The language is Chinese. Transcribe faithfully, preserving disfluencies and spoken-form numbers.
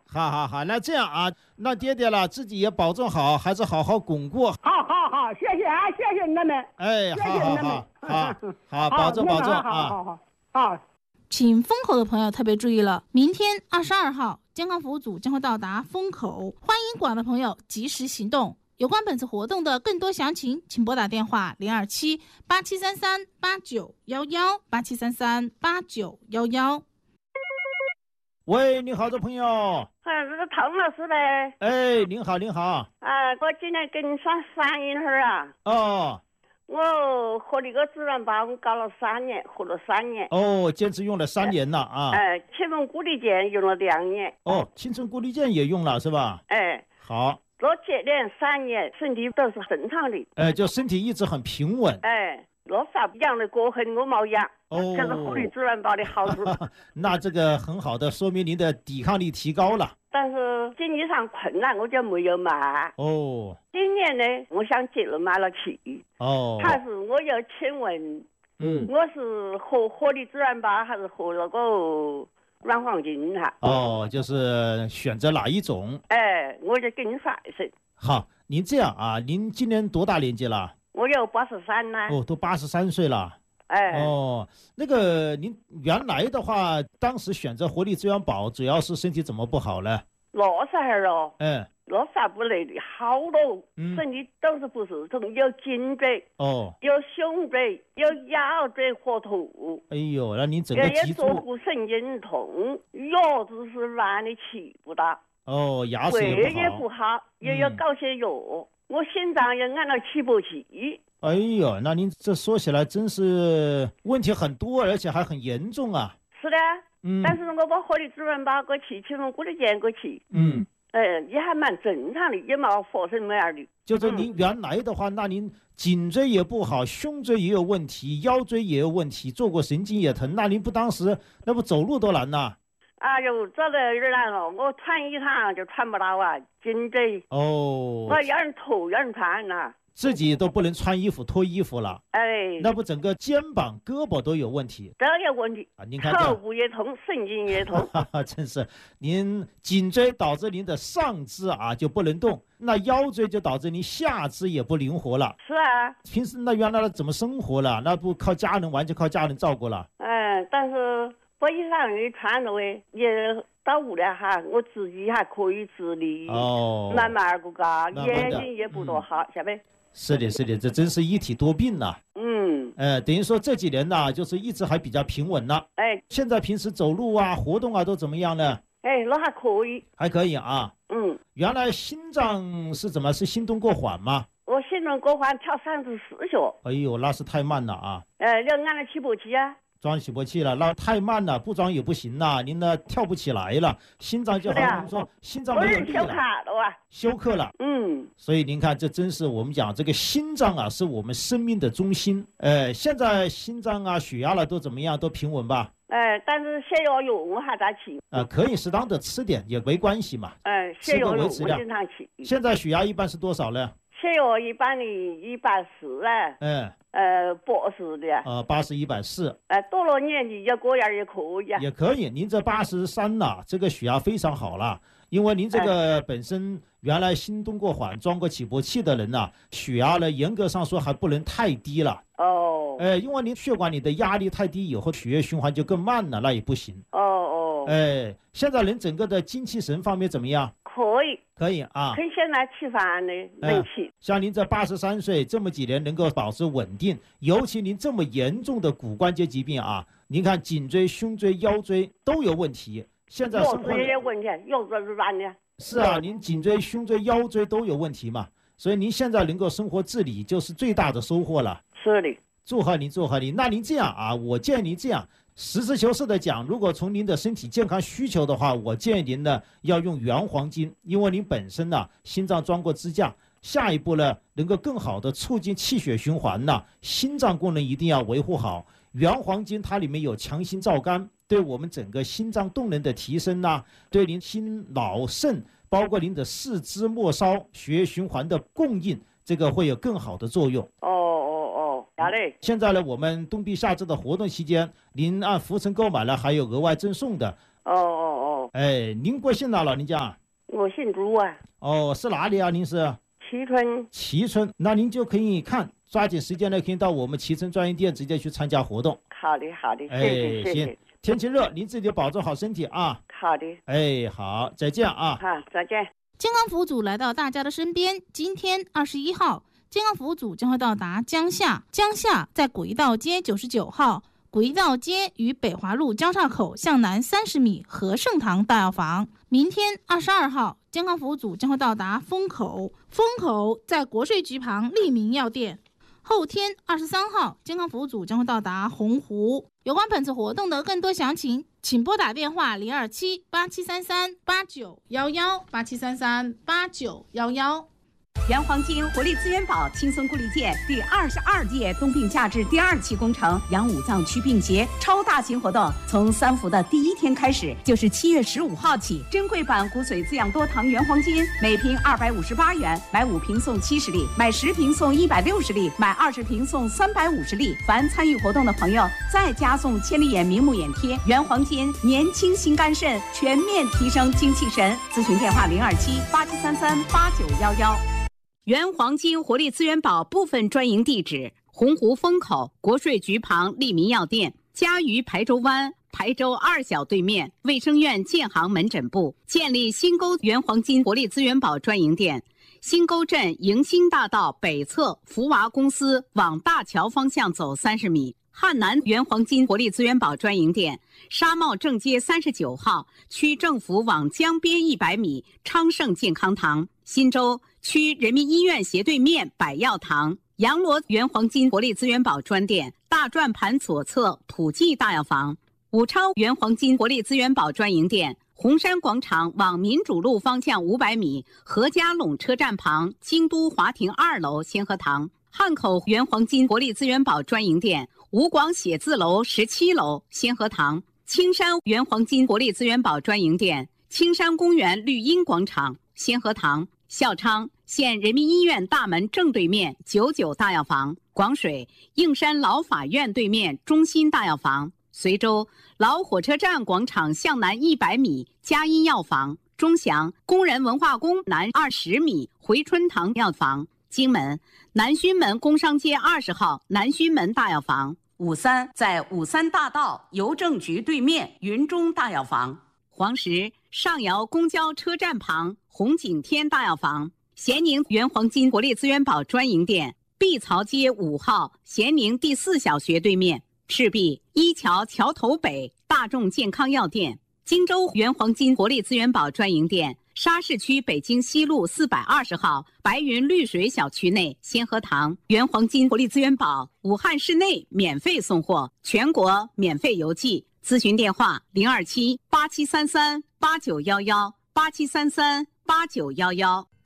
好好好，那这样啊，那爹爹了自己也保重好，还是好好巩固。 好好好，谢谢啊，谢谢你们。 哎， 谢好好谢你们。 好好好，保重保重啊。 好好好。 请风口的朋友特别注意了，明天二十二号，健康服务组将会到达风口，欢迎广的朋友及时行动。有关本次活动的更多详情，请拨打电话零二七八七三三八九幺幺八七三三八九幺幺。 喂，你好，这朋友。 哎，这个唐老师嘞。 哎，您好，您好。 啊，我今天跟你算算一会儿啊。 哦。 我喝那个自然宝，我搞了三年，喝了三年。 哦，坚持用了三年了啊。 哎，青春固力健用了两年。 哦，青春固力健也用了是吧？ 哎。 好。 这接连三年，身体都是正常的。 哎，就身体一直很平稳。 哎。那啥养的过痕我没养， 哦， 这是喝的自然宝的好处。 那这个很好的，说明您的抵抗力提高了。 但是经济上困难，我就没有买。 哦。 今年呢，我想接了买了起。 哦。 还是我要请问， 嗯， 我是喝喝的自然宝，还是喝那个软黄金哈？ 哦，就是选择哪一种？ 哎，我就跟你说一声。 好，您这样啊，您今年多大年纪了？ 我有八十三呢。 哦，都八十三岁了。 哎。 哦，那个您原来的话，当时选择活力资源宝，主要是身体怎么不好呢？ 那时候哦。 嗯。 那时候不累的好多， 嗯， 身体都是不适，从有颈椎， 哦， 有胸椎，有腰椎活突。 哎呦，那您整个脊柱。 也坐骨神经痛，牙子是软的起不到。 哦，牙齿也不好。 胃也不好，也要搞些药。嗯，我心脏也按了起搏器。 哎呦，那您这说起来真是问题很多，而且还很严重啊。 是的。 嗯。 但是我把活力资源宝给去，青春固力健给去。 嗯。 哎，也还蛮正常的，也没发生么样的。 就是您原来的话，嗯，那您颈椎也不好，胸椎也有问题，腰椎也有问题，坐过神经也疼，那您不当时那不走路都难呐？ 哎呦，这个有点难了，我穿衣裳就穿不到啊，颈椎。 哦。 我要人脱，要人穿呐。 自己都不能穿衣服脱衣服了。 哎。 那不整个肩膀胳膊都有问题。 都有问题啊！您看头部也痛，神经也痛。 真是，您颈椎导致您的上肢啊就不能动，那腰椎就导致您下肢也不灵活了。 是啊。 平时那原来怎么生活了？那不靠家人，完全靠家人照顾了。 嗯，但是把衣裳也穿了哎，也到屋了哈，我自己还可以自理。 哦。 慢慢儿个嘎，眼睛也不多好，晓得、 嗯？是的，是的，这真是一体多病呐、啊。 嗯。 呃，等于说这几年呢，就是一直还比较平稳了。 哎。 现在平时走路啊、活动啊都怎么样呢？ 哎，那还可以。 还可以啊。 嗯。 原来心脏是怎么？是心动过缓吗？ 我心动过缓，跳三十四下。 哎呦，那是太慢了啊。 呃，要按了起搏器啊。 装起搏器了，那太慢了，不装也不行呐。您呢跳不起来了，心脏就好像我们说心脏没有力了， 休克了啊， 休克了。 嗯， 所以您看，这真是我们讲这个心脏啊，是我们生命的中心。呃，现在心脏啊、血压了都怎么样？都平稳吧？ 哎、呃，但是血压药我还在吃。 啊、呃，可以适当的吃点也没关系嘛。 哎、呃，血压药我经常吃。 现在血压一般是多少呢？ 血压一般的一百四哎。 嗯。 呃，八十的。 呃，八十一百四。 哎，到了年纪也这样也可以啊。 也可以，您这八十三了，这个血压非常好了，因为您这个本身原来心动过缓、装过起搏器的人呐、啊，血压呢严格上说还不能太低了。 哦。 哎，因为您血管里的压力太低以后，血液循环就更慢了，那也不行。 哦哦。 哎，现在人整个的精气神方面怎么样？ 可以。 可以啊。 可以现在吃饭的能吃、嗯。 像您这八十三岁这么几年能够保持稳定，尤其您这么严重的骨关节疾病啊，您看颈椎、胸椎、腰椎都有问题。现在生活也有问题，腰子是软的。 是啊，您颈椎、胸椎、腰椎都有问题嘛，所以您现在能够生活自理就是最大的收获了。 是的。 祝贺您，祝贺您。那您这样啊，我建议您这样，实事求是的讲，如果从您的身体健康需求的话，我建议您呢要用原黄金，因为您本身呢心脏装过支架，下一步呢能够更好的促进气血循环呢，心脏功能一定要维护好。原黄金它里面有强心燥肝，对我们整个心脏动能的提升呐，对您心脑肾，包括您的四肢末梢血液循环的供应，这个会有更好的作用。 哦哦哦，好嘞。 现在呢，我们冬避夏至的活动期间，您按浮沉购买了还有额外赠送的。 哦哦哦。 哎，您贵姓呢，老人家？ 我姓朱啊。 哦，是哪里啊？您是？ 蕲春。 蕲春，那您就可以看，抓紧时间呢，可以到我们蕲春专营店直接去参加活动。 好的，好的，谢哎， 谢，谢谢。 行，天气热，您自己保重好身体啊。 好的。 哎，好，再见啊。 好，再见。 健康服务组来到大家的身边。今天二十一号，健康服务组将会到达江夏。江夏在古一道街九十九号，古一道街与北华路交叉口向南三十米和盛堂大药房。明天二十二号，健康服务组将会到达风口。风口在国税局旁利民药店。后天二十三号，健康服务组将会到达洪湖。有关本次活动的更多详情，请拨打电话零二七八七三三八九幺幺八七三三八九幺幺。 原黄金活力资源宝轻松固力健第二十二届冬病夏治第二期工程养五脏祛病节超大型活动，从三伏的第一天开始，就是七月十五号起。珍贵版骨髓滋养多糖原黄金每瓶二百五十八元，买五瓶送七十粒，买十瓶送一百六十粒，买二十瓶送三百五十粒。凡参与活动的朋友，再加送千里眼明目眼贴。原黄金年轻心肝肾，全面提升精气神。咨询电话零二七八七三三八九幺幺。原黄金活力资源宝部分专营地址：洪湖风口国税局旁利民药店，嘉鱼排州湾排州二小对面卫生院建行门诊部。建立新沟原黄金活力资源宝专营店，新沟镇迎新大道北侧福娃公司往大桥方向走三十米。汉南原黄金活力资源宝专营店，沙帽正街三十九号区政府往江边一百米昌盛健康堂。新洲区人民医院斜对面百药堂。阳罗原黄金活力资源宝专店，大转盘左侧普济大药房。武昌原黄金活力资源宝专营店，红山广场往民主路方向五百米何家垄车站旁京都华庭二楼先河堂。汉口原黄金活力资源宝专营店，吴广写字楼十七楼先河堂。青山原黄金活力资源宝专营店，青山公园绿荫广场先河堂。孝昌县人民医院大门正对面九九大药房。广水应山老法院对面中心大药房。随州老火车站广场向南一百米嘉一药房。钟祥工人文化宫南二十米回春堂药房。荆门南圩门工商街二十号南圩门大药房。五三在五三大道邮政局对面云中大药房。黄石上窑公交车站旁红景天大药房。咸宁原黄金活力资源宝专营店，碧槽街五号咸宁第四小学对面。赤壁一桥桥头北大众健康药店。荆州原黄金活力资源宝专营店，沙市区北京西路四百二十号白云绿水小区内先河堂。原黄金活力资源宝武汉市内免费送货，全国免费邮寄。咨询电话零二七八七三三八九幺幺八七三三八九幺幺。